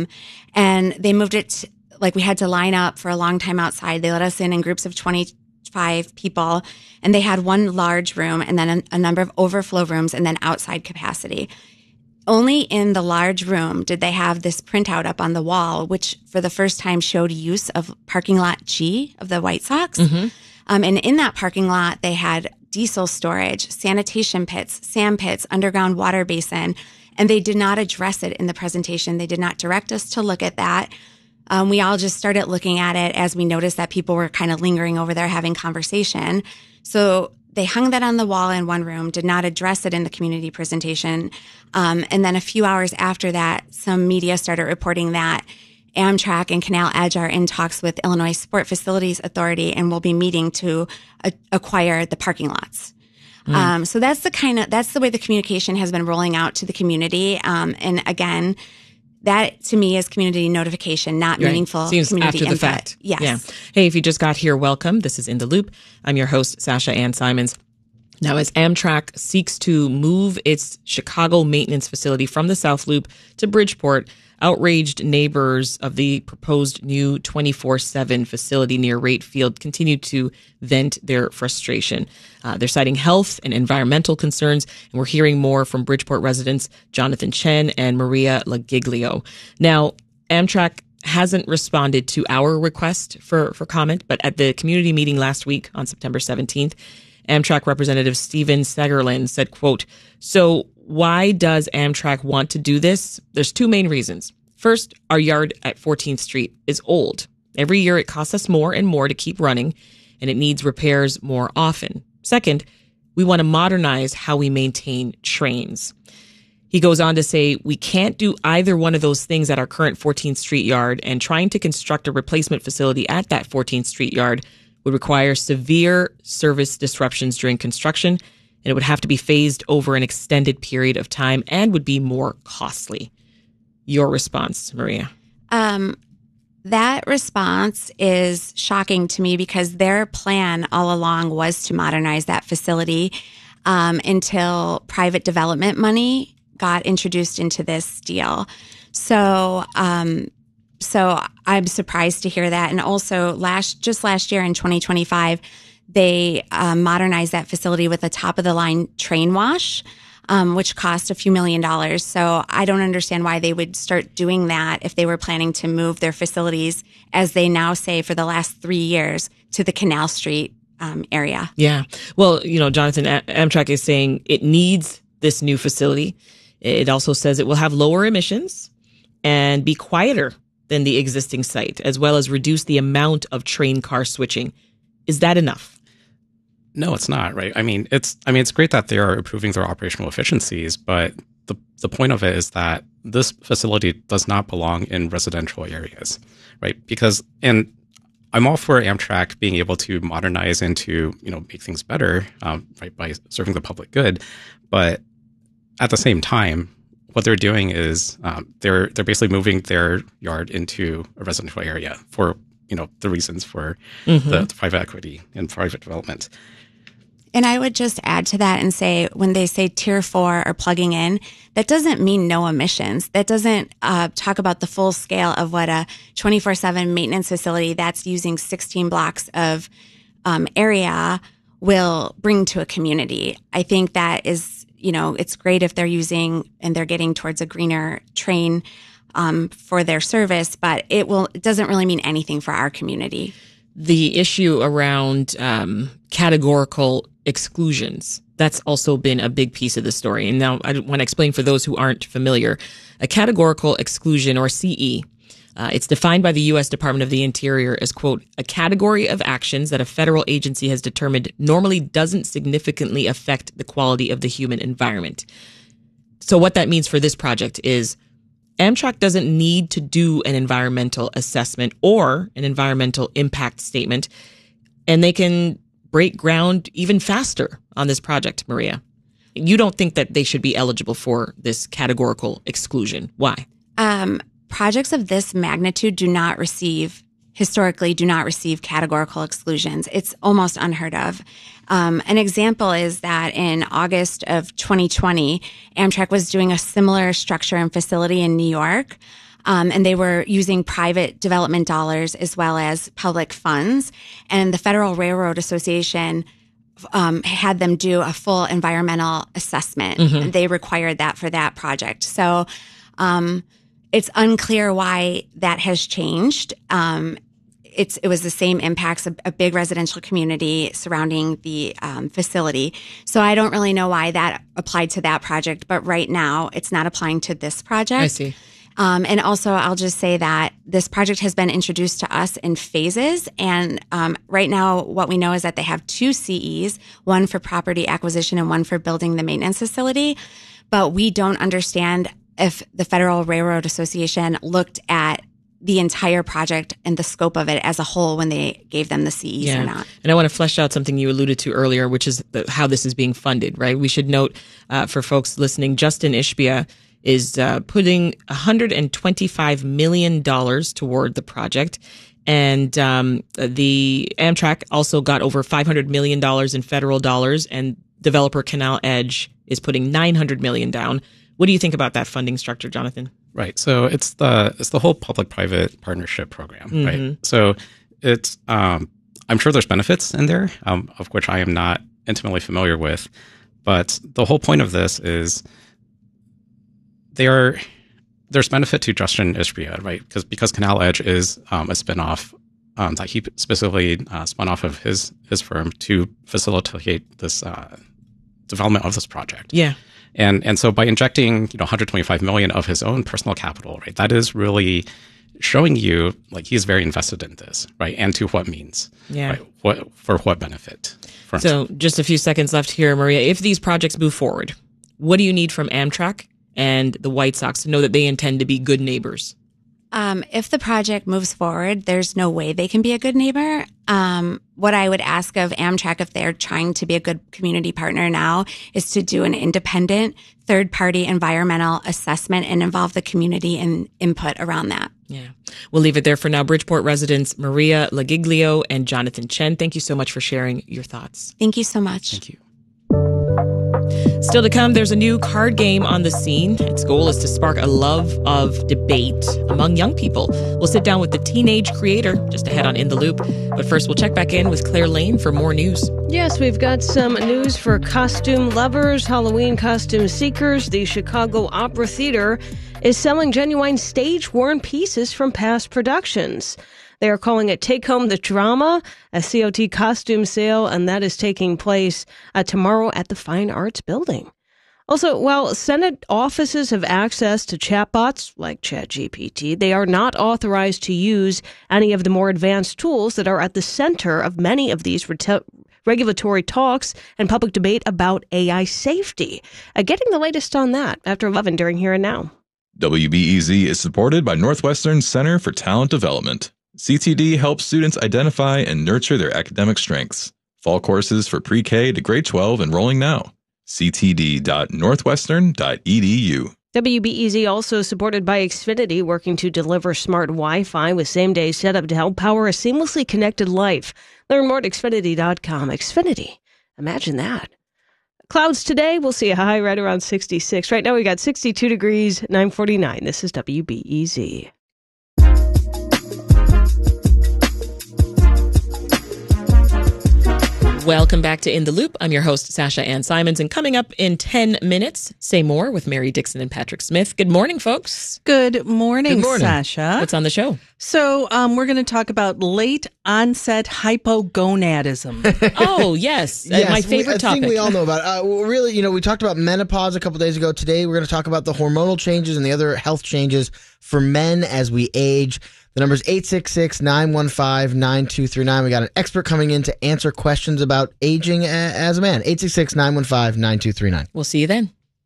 N: And they moved it, we had to line up for a long time outside. They let us in groups of 25 people, and they had one large room and then a number of overflow rooms and then outside capacity. Only in the large room did they have this printout up on the wall, which for the first time showed use of parking lot G of the White Sox. And in that parking lot, they had diesel storage, sanitation pits, sand pits, underground water basin, and they did not address it in the presentation. They did not direct us to look at that. We all just started looking at it as we noticed that people were kind of lingering over there having conversation. So they hung that on the wall in one room, did not address it in the community presentation. And then a few hours after that, some media started reporting that Amtrak and Canal Edge are in talks with Illinois Sport Facilities Authority and will be meeting to acquire the parking lots. So that's the way the communication has been rolling out to the community. And again, that to me is community notification, not meaningful community
B: after the
N: input.
B: fact.
N: Yes.
B: Yeah. Hey, if you just got here, welcome. This is In the Loop. I'm your host, Sasha Ann Simons. Now, as Amtrak seeks to move its Chicago maintenance facility from the South Loop to Bridgeport, outraged neighbors of the proposed new 24/7 facility near Rate Field continue to vent their frustration. They're citing health and environmental concerns, and we're hearing more from Bridgeport residents Jonathan Chen and Maria Lagiglio. Now, Amtrak hasn't responded to our request for comment, but at the community meeting last week on September 17th, Amtrak Representative Stephen Segerland said, quote, "So why does Amtrak want to do this? There's two main reasons. First, our yard at 14th Street is old. Every year it costs us more and more to keep running, and it needs repairs more often. Second, we want to modernize how we maintain trains. He goes on to say, we can't do either one of those things at our current 14th Street yard, and trying to construct a replacement facility at that 14th Street yard would require severe service disruptions during construction, and it would have to be phased over an extended period of time and would be more costly. Your response, Maria?
N: That response is shocking to me because their plan all along was to modernize that facility until private development money got introduced into this deal. So I'm surprised to hear that. And also last year in 2025, they modernized that facility with a top of the line train wash, which cost a few $1 million. So I don't understand why they would start doing that if they were planning to move their facilities, as they now say for the last 3 years, to the Canal Street area.
B: Yeah. Well, Jonathan, Amtrak is saying it needs this new facility. It also says it will have lower emissions and be quieter than the existing site, as well as reduce the amount of train car switching. Is that enough?
O: No, it's not, right? It's great that they are improving their operational efficiencies, but the point of it is that this facility does not belong in residential areas, right? And I'm all for Amtrak being able to modernize and to, make things better, right, by serving the public good. But at the same time, what they're doing is they're basically moving their yard into a residential area for, the reasons for the private equity and private development.
N: And I would just add to that and say, when they say tier 4 or plugging in, that doesn't mean no emissions. That doesn't talk about the full scale of what a 24/7 maintenance facility that's using 16 blocks of area will bring to a community. I think that is, it's great if they're using and they're getting towards a greener train for their service, but it doesn't really mean anything for our community.
B: The issue around categorical exclusions, that's also been a big piece of the story. And now I want to explain for those who aren't familiar. A categorical exclusion, or CE, it's defined by the U.S. Department of the Interior as, quote, a category of actions that a federal agency has determined normally doesn't significantly affect the quality of the human environment. So what that means for this project is Amtrak doesn't need to do an environmental assessment or an environmental impact statement, and they can break ground even faster on this project, Maria. You don't think that they should be eligible for this categorical exclusion. Why?
N: Projects of this magnitude historically do not receive categorical exclusions. It's almost unheard of. An example is that in August of 2020, Amtrak was doing a similar structure and facility in New York. And they were using private development dollars as well as public funds. And the Federal Railroad Association had them do a full environmental assessment. Mm-hmm. They required that for that project. So it's unclear why that has changed. It was the same impacts, a big residential community surrounding the facility. So I don't really know why that applied to that project. But right now, it's not applying to this project.
B: I see.
N: And also, I'll just say that this project has been introduced to us in phases. And right now, what we know is that they have 2 CEs, one for property acquisition and one for building the maintenance facility. But we don't understand if the Federal Railroad Association looked at the entire project and the scope of it as a whole when they gave them the CEs or not.
B: And I want to flesh out something you alluded to earlier, which is how this is being funded, right? We should note for folks listening, Justin Ishbia is putting $125 million toward the project. And the Amtrak also got over $500 million in federal dollars, and developer Canal Edge is putting $900 million down. What do you think about that funding structure, Jonathan?
O: Right. So it's the whole public-private partnership program, mm-hmm. right? So it's I'm sure there's benefits in there, of which I am not intimately familiar with, but the whole point of this is there's benefit to Justin Ishbia, right? Because Canal Edge is a spinoff that he specifically spun off of his firm to facilitate this development of this project.
B: Yeah.
O: And so by injecting, $125 million of his own personal capital, right, that is really showing you like he's very invested in this, right? And to what means,
B: yeah,
O: right? For what benefit?
B: So just a few seconds left here, Maria. If these projects move forward, what do you need from Amtrak and the White Sox to know that they intend to be good neighbors?
N: If the project moves forward, there's no way they can be a good neighbor. What I would ask of Amtrak, if they're trying to be a good community partner now, is to do an independent third-party environmental assessment and involve the community in input around that.
B: Yeah. We'll leave it there for now. Bridgeport residents Maria Lagiglio and Jonathan Chen, thank you so much for sharing your thoughts.
N: Thank you so much.
O: Thank you.
B: Still to come, there's a new card game on the scene. Its goal is to spark a love of debate among young people. We'll sit down with the teenage creator just ahead on In the Loop. But first, we'll check back in with Claire Lane for more news.
C: Yes, we've got some news for costume lovers, Halloween costume seekers. The Chicago Opera Theater is selling genuine stage-worn pieces from past productions. They are calling it Take Home the Drama, a COT costume sale, and that is taking place tomorrow at the Fine Arts Building. Also, while Senate offices have access to chatbots like ChatGPT, they are not authorized to use any of the more advanced tools that are at the center of many of these regulatory talks and public debate about AI safety. Getting the latest on that after 11 during Here and Now.
E: WBEZ is supported by Northwestern Center for Talent Development. CTD helps students identify and nurture their academic strengths. Fall courses for pre-K to grade 12 enrolling now. ctd.northwestern.edu.
C: WBEZ also supported by Xfinity, working to deliver smart Wi-Fi with same-day setup to help power a seamlessly connected life. Learn more at Xfinity.com. Xfinity. Imagine that. Clouds today, we'll see a high right around 66. Right now we got 62 degrees, 9:49. This is WBEZ.
B: Welcome back to In the Loop. I'm your host, Sasha Ann Simons, and coming up in 10 minutes, Say More with Mary Dixon and Patrick Smith. Good morning, folks.
G: Good morning, Sasha.
B: What's on the show?
G: So we're going to talk about late onset hypogonadism.
B: Oh, yes. My favorite topic.
F: I think we all know about it. Really, we talked about menopause a couple days ago. Today, we're going to talk about the hormonal changes and the other health changes for men as we age. The number is 866-915-9239. We got an expert coming in to answer questions about aging as a man. 866-915-9239.
B: We'll see you then.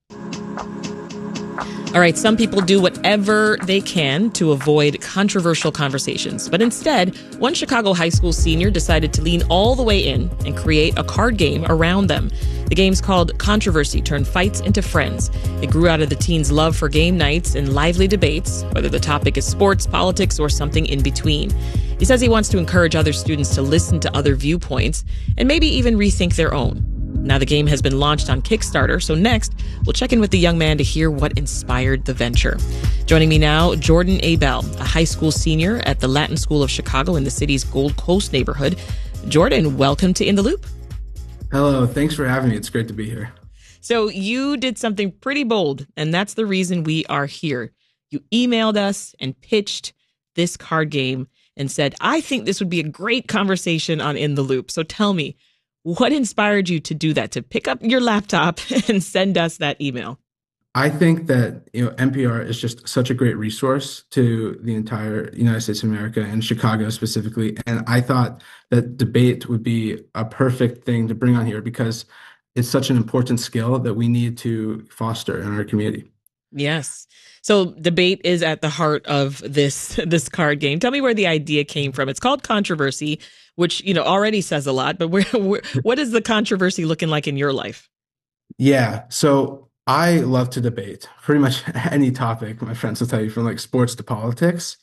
B: All right, some people do whatever they can to avoid controversial conversations. But instead, one Chicago high school senior decided to lean all the way in and create a card game around them. The game's called Controversy Turned Fights into Friends. It grew out of the teens' love for game nights and lively debates, whether the topic is sports, politics, or something in between. He says he wants to encourage other students to listen to other viewpoints and maybe even rethink their own. Now the game has been launched on Kickstarter, so next we'll check in with the young man to hear what inspired the venture. Joining me now, Jordan Abell, a high school senior at the Latin School of Chicago in the city's Gold Coast neighborhood. Jordan, welcome to In the Loop.
P: Hello, thanks for having me. It's great to be here.
B: So you did something pretty bold, and that's the reason we are here. You emailed us and pitched this card game and said, I think this would be a great conversation on In the Loop. So tell me, what inspired you to do that, to pick up your laptop and send us that email?
P: I think that NPR is just such a great resource to the entire United States of America and Chicago specifically. And I thought that debate would be a perfect thing to bring on here because it's such an important skill that we need to foster in our community.
B: Yes. So debate is at the heart of this card game. Tell me where the idea came from. It's called Controversy, which already says a lot. But what is the controversy looking like in your life?
P: Yeah. So I love to debate pretty much any topic. My friends will tell you, from like sports to politics.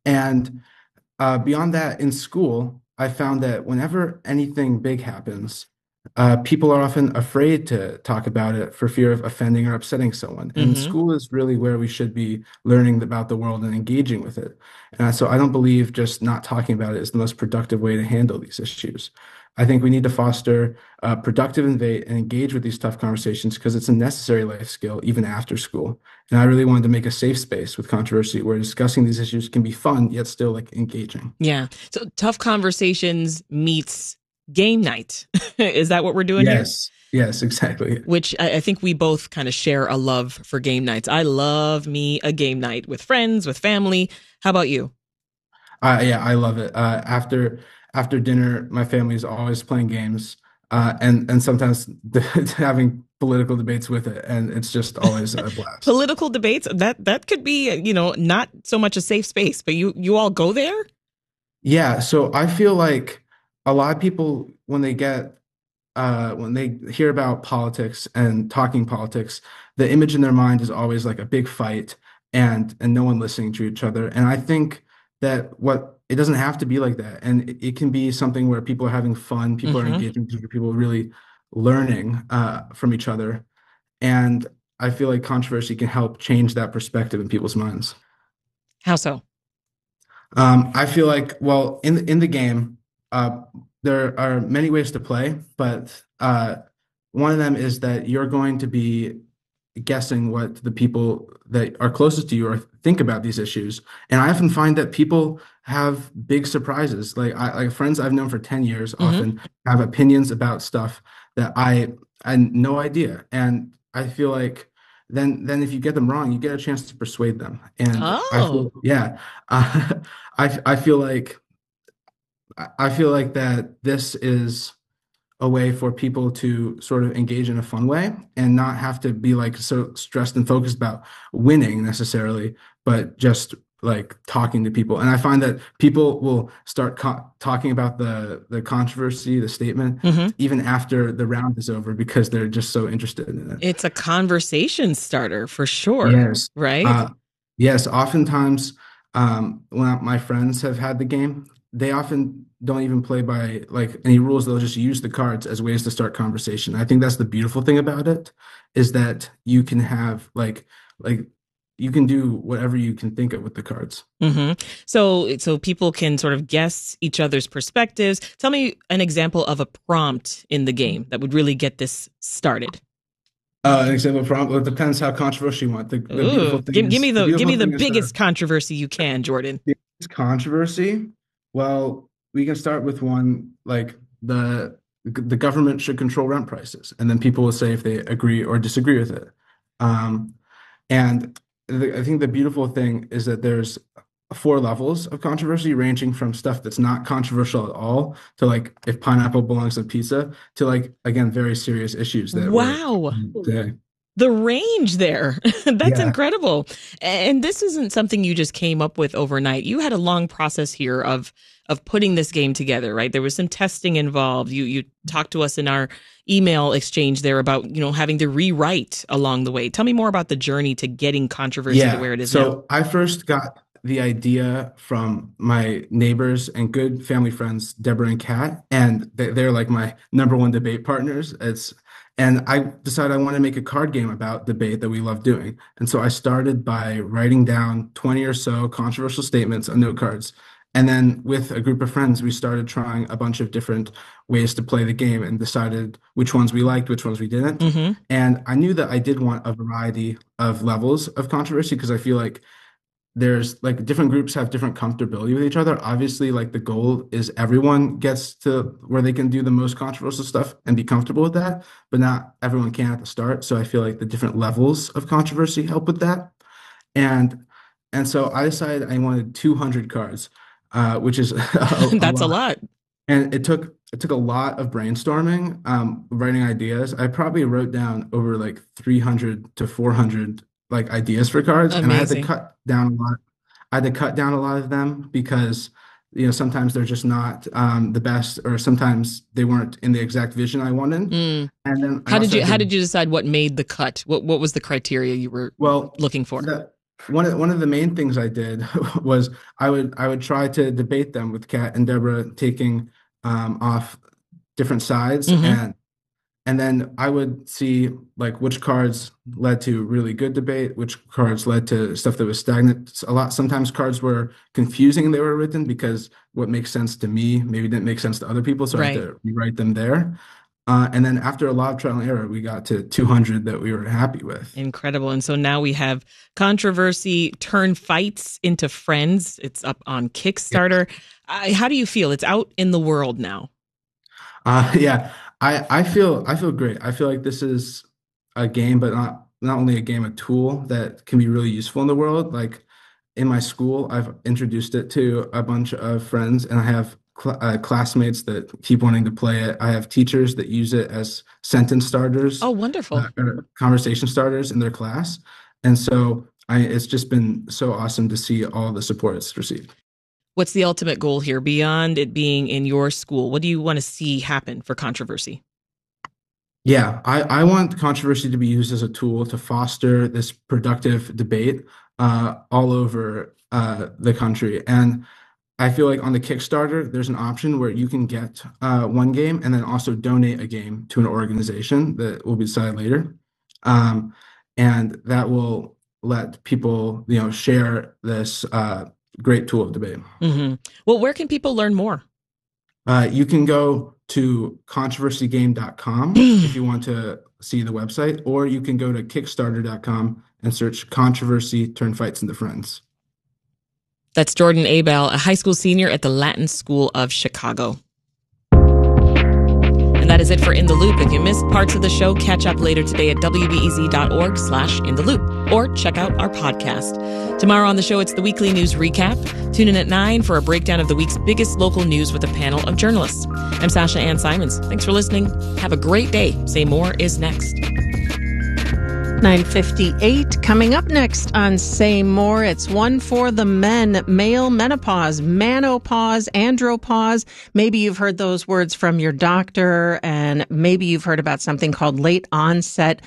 P: And beyond that, in school, I found that whenever anything big happens, people are often afraid to talk about it for fear of offending or upsetting someone. And school is really where we should be learning about the world and engaging with it. And so I don't believe just not talking about it is the most productive way to handle these issues. I think we need to foster productive debate and engage with these tough conversations because it's a necessary life skill even after school. And I really wanted to make a safe space with Controversy where discussing these issues can be fun yet still engaging.
B: Yeah. So tough conversations meets game night. Is that what we're doing here?
P: Yes. Yes, exactly.
B: Which I think we both kind of share a love for game nights. I love me a game night with friends, with family. How about you?
P: Yeah, I love it. After dinner, my family is always playing games, and sometimes having political debates with it, and it's just always a blast.
B: Political debates, that could be, not so much a safe space, but you all go there?
P: Yeah, so I feel like a lot of people when they hear about politics and talking politics, the image in their mind is always like a big fight and no one listening to each other. And I think that it doesn't have to be like that. And it can be something where people are having fun, people are engaging with each other, people are really learning from each other. And I feel like controversy can help change that perspective in people's minds.
B: How so?
P: I feel like, well, in the game, there are many ways to play, but one of them is that you're going to be guessing what the people that are closest to you or think about these issues. And I often find that people have big surprises. Like friends I've known for 10 years often have opinions about stuff that I had no idea. And I feel like then if you get them wrong, you get a chance to persuade them. And I feel like that this is a way for people to sort of engage in a fun way and not have to be like so stressed and focused about winning necessarily, but just like talking to people. And I find that people will start talking about the controversy, the statement, even after the round is over because they're just so interested in it.
B: It's a conversation starter for sure.
P: Yes.
B: Right?
P: Yes. Oftentimes, when my friends have had the game, they often don't even play by like any rules. They'll just use the cards as ways to start conversation. I think that's the beautiful thing about it, is that you can have like you can do whatever you can think of with the cards.
B: So people can sort of guess each other's perspectives. Tell me an example of a prompt in the game that would really get this started.
P: An example of prompt. Well, it depends how controversial you want. The beautiful thing
B: give me the biggest controversy you can, Jordan.
P: Controversy. Well, we can start with one like the government should control rent prices, and then people will say if they agree or disagree with it. And I think the beautiful thing is that there's 4 levels of controversy, ranging from stuff that's not controversial at all to like if pineapple belongs on pizza to like, again, very serious issues that
B: the range there. That's incredible. And this isn't something you just came up with overnight. You had a long process here of putting this game together, right? There was some testing involved. You talked to us in our email exchange there about, having to rewrite along the way. Tell me more about the journey to getting controversy to where it is now.
P: So I first got the idea from my neighbors and good family friends, Deborah and Kat, and they're like my number one debate partners. And I decided I want to make a card game about debate that we love doing. And so I started by writing down 20 or so controversial statements on note cards. And then with a group of friends, we started trying a bunch of different ways to play the game and decided which ones we liked, which ones we didn't. And I knew that I did want a variety of levels of controversy because I feel like there's like different groups have different comfortability with each other. Obviously, like the goal is everyone gets to where they can do the most controversial stuff and be comfortable with that, but not everyone can at the start. So I feel like the different levels of controversy help with that. And so I decided I wanted 200 cards, which is
B: that's a lot.
P: And it took a lot of brainstorming, writing ideas. I probably wrote down over like 300 to 400 like ideas for cards.
B: Amazing.
P: And I had to cut down a lot. I had to cut down a lot of them because sometimes they're just not the best, or sometimes they weren't in the exact vision I wanted. And then
B: how did you decide what made the cut? What was the criteria you were looking for?
P: One of the main things I did was I would try to debate them with Kat and Deborah, taking off different sides, and then I would see like which cards led to really good debate, which cards led to stuff that was stagnant. Sometimes cards were confusing. They were written because what makes sense to me maybe didn't make sense to other people, so I had to rewrite them there. And then after a lot of trial and error, we got to 200 that we were happy with.
B: Incredible. And so now we have controversy turn fights into friends. It's up on Kickstarter. How do you feel? It's out in the world now.
P: I feel great. I feel like this is a game, but not only a game, a tool that can be really useful in the world. Like in my school, I've introduced it to a bunch of friends, and I have classmates that keep wanting to play it. I have teachers that use it as sentence starters.
B: Oh, wonderful.
P: Or conversation starters in their class. And so it's just been so awesome to see all the support it's received.
B: What's the ultimate goal here beyond it being in your school? What do you want to see happen for controversy?
P: Yeah, I want controversy to be used as a tool to foster this productive debate all over the country. And I feel like on the Kickstarter, there's an option where you can get one game and then also donate a game to an organization that will be decided later. And that will let people, share this great tool of debate.
B: Mm-hmm. Well, where can people learn more?
P: You can go to controversygame.com if you want to see the website, or you can go to kickstarter.com and search Controversy Turn Fights into Friends.
B: That's Jordan Abel, a high school senior at the Latin School of Chicago. And that is it for In the Loop. If you missed parts of the show, catch up later today at wbez.org/intheloop or check out our podcast. Tomorrow on the show, it's the weekly news recap. Tune in at 9 for a breakdown of the week's biggest local news with a panel of journalists. I'm Sasha Ann Simons. Thanks for listening. Have a great day. Say More is next.
G: 9:58. Coming up next on Say More, it's one for the men. Male menopause, manopause, andropause. Maybe you've heard those words from your doctor, and maybe you've heard about something called late onset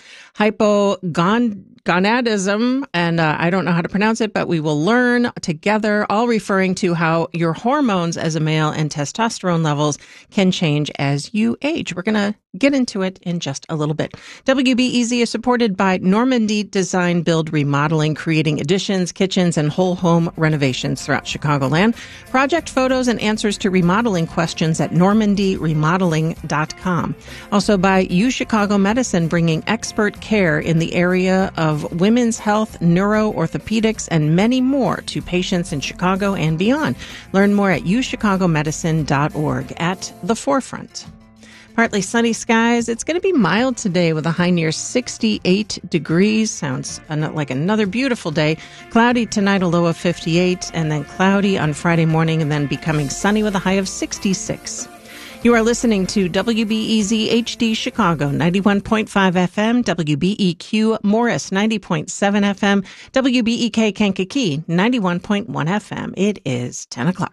G: hypogonadism, and I don't know how to pronounce it, but we will learn together, all referring to how your hormones as a male and testosterone levels can change as you age. We're going to get into it in just a little bit. WBEZ is supported by Normandy Design Build Remodeling, creating additions, kitchens, and whole home renovations throughout Chicagoland. Project photos and answers to remodeling questions at normandyremodeling.com. Also by U Chicago Medicine, bringing expert care in the area of women's health, neuro, orthopedics, and many more to patients in Chicago and beyond. Learn more at uchicagomedicine.org. At the forefront. Partly sunny skies. It's going to be mild today with a high near 68 degrees. Sounds like another beautiful day. Cloudy tonight, a low of 58, and then cloudy on Friday morning, and then becoming sunny with a high of 66. You are listening to WBEZ HD Chicago, 91.5 FM, WBEQ Morris, 90.7 FM, WBEK Kankakee, 91.1 FM. It is 10 o'clock.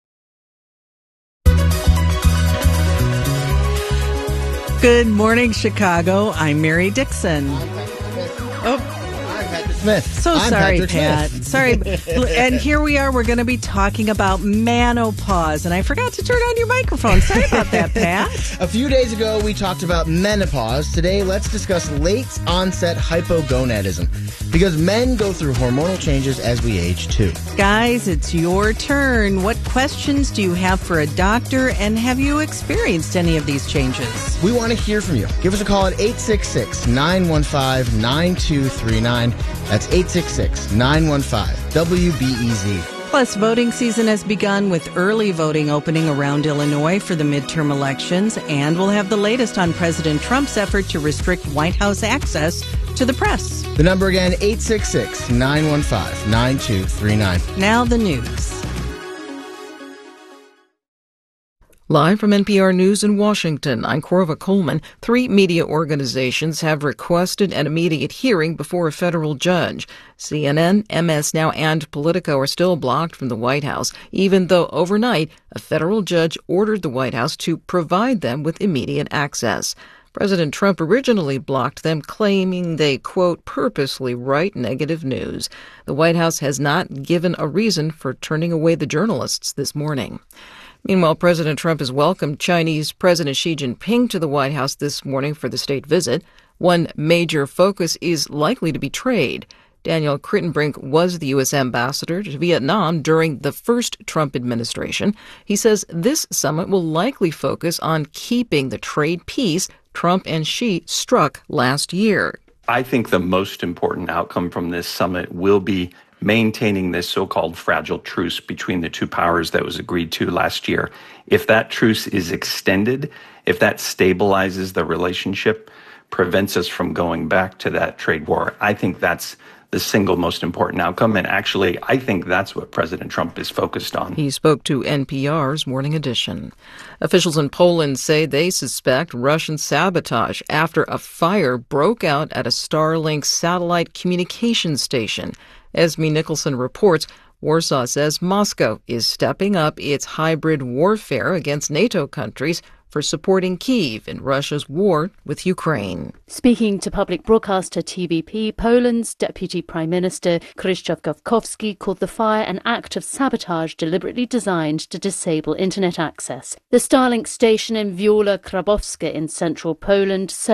G: Good morning, Chicago. I'm Mary Dixon.
F: I'm Patrick Smith.
G: So sorry, Pat. Sorry. And here we are. We're going to be talking about menopause. And I forgot to turn on your microphone. Sorry about that, Pat.
F: A few days ago, we talked about menopause. Today, let's discuss late onset hypogonadism. Because men go through hormonal changes as we age, too.
G: Guys, it's your turn. What questions do you have for a doctor? And have you experienced any of these changes?
F: We want to hear from you. Give us a call at 866-915-9239. That's 866-915-WBEZ.
G: Plus, voting season has begun with early voting opening around Illinois for the midterm elections, and we'll have the latest on President Trump's effort to restrict White House access to the press.
F: The number again, 866-915-9239.
G: Now the news.
Q: Live from NPR News in Washington, I'm Corva Coleman. 3 media organizations have requested an immediate hearing before a federal judge. CNN, MS Now, and Politico are still blocked from the White House, even though overnight a federal judge ordered the White House to provide them with immediate access. President Trump originally blocked them, claiming they, quote, purposely write negative news. The White House has not given a reason for turning away the journalists this morning. Meanwhile, President Trump has welcomed Chinese President Xi Jinping to the White House this morning for the state visit. One major focus is likely to be trade. Daniel Crittenbrink was the U.S. ambassador to Vietnam during the first Trump administration. He says this summit will likely focus on keeping the trade peace Trump and Xi struck last year.
R: I think the most important outcome from this summit will be maintaining this so-called fragile truce between the two powers that was agreed to last year. If that truce is extended if that stabilizes the relationship, prevents us from going back to that trade war, I think that's the single most important outcome. And actually, I think that's what President Trump is focused on.
Q: He spoke to NPR's Morning Edition. Officials in Poland say they suspect Russian sabotage after a fire broke out at a Starlink satellite communication station. Esme Nicholson reports Warsaw says Moscow is stepping up its hybrid warfare against NATO countries for supporting Kyiv in Russia's war with Ukraine.
S: Speaking to public broadcaster TVP, Poland's Deputy Prime Minister Krzysztof Gawkowski called the fire an act of sabotage deliberately designed to disable internet access. The Starlink station in Wiola Krabowska in central Poland